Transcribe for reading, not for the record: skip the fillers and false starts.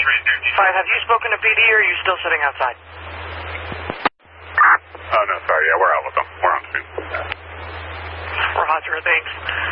5, have you spoken to PD or are you still sitting outside? Oh, no, sorry. Yeah, we're out with them. We're on scene. Roger, thanks.